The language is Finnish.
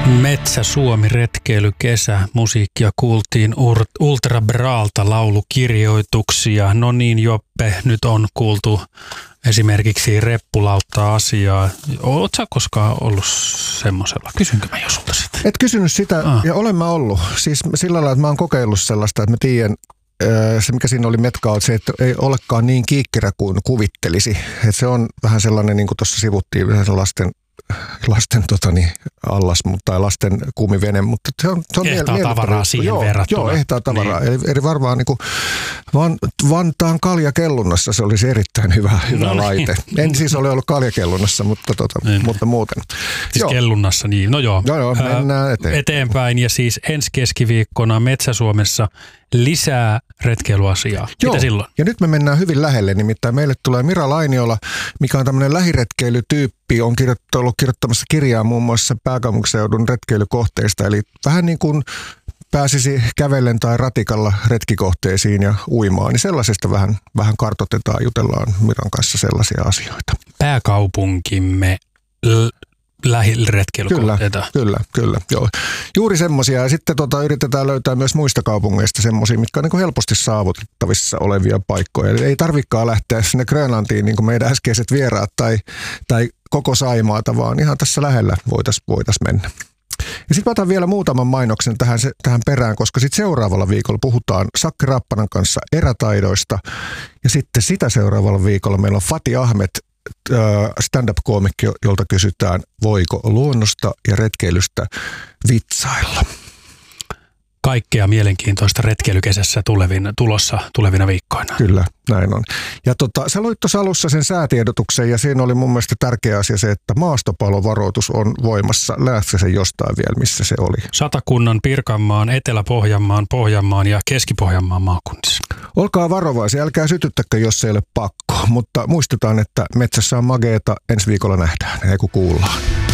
Metsä Suomi retkeilykesä. Musiikkia kuultiin Ultra Braalta laulukirjoituksia. No niin, Joppe, nyt on kuultu esimerkiksi Reppulauttaa asiaa. Oletko sä koskaan ollut semmoisella? Kysynkö mä jo sulta sitä? Et kysynyt sitä, ja olen mä ollut. Siis sillä lailla, että mä oon kokeillut sellaista, että mä tiedän, se mikä siinä oli metkaa, on se, että ei olekaan niin kiikkerä kuin kuvittelisi. Että se on vähän sellainen, niin kuin tuossa sivuttiin, lasten allas tai lasten kumivene, mutta se on ehtaa tavaraa siihen verrattuna. Joo, ehtaa tavaraa. Niin. Eli varmaan niin kuin Vantaan kaljakellunnassa se olisi erittäin hyvä laite. En siis ole ollut kaljakellunnassa, mutta muuten. Siis kellunnassa, niin. No joo. Mennään eteenpäin. Ja siis ensi keskiviikkona Metsä-Suomessa lisää retkeilyasiaa. Mitä silloin? Ja nyt me mennään hyvin lähelle, nimittäin meille tulee Mira Lainiola, mikä on tämmöinen lähiretkeilytyyppi, on ollut kirjoittamassa kirjaa muun muassa pääkaupunkiseudun retkeilykohteista, eli vähän niin kuin pääsisi kävellen tai ratikalla retkikohteisiin ja uimaan, niin sellaisesta vähän kartoitetaan, jutellaan Miran kanssa sellaisia asioita. Pääkaupunkimme lähiretkeilykohteita. Kyllä. Joo. Juuri semmoisia. Ja sitten yritetään löytää myös muista kaupungeista semmoisia, mitkä on niin kuin helposti saavutettavissa olevia paikkoja. Eli ei tarvikaan lähteä sinne Grönlantiin niin kuin meidän äskeiset vieraat tai koko Saimaata, vaan ihan tässä lähellä voitaisiin mennä. Ja sitten mä otan vielä muutaman mainoksen tähän perään, koska sitten seuraavalla viikolla puhutaan Sakke Rappanan kanssa erätaidoista. Ja sitten sitä seuraavalla viikolla meillä on Fatih Ahmed, stand-up-koomikki, jolta kysytään, voiko luonnosta ja retkeilystä vitsailla. Kaikkea mielenkiintoista retkeilykesässä tulossa tulevina viikkoina. Kyllä, näin on. Ja sä luit tuossa alussa sen säätiedotuksen ja siinä oli mun mielestä tärkeä asia se, että maastopalovaroitus on voimassa. Lähtkö se jostain vielä, missä se oli? Satakunnan, Pirkanmaan, Etelä-Pohjanmaan, Pohjanmaan ja Keski-Pohjanmaan maakunnissa. Olkaa varovaisia, älkää sytyttäkö, jos ei ole pakko, mutta muistutaan, että metsässä on mageeta, ensi viikolla nähdään, ei kun kuullaan.